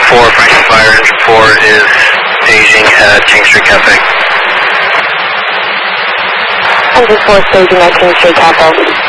4, Franklin Fire Engine 4 is staging at King Street Cafe. Engine 4 staging at King Street Cafe.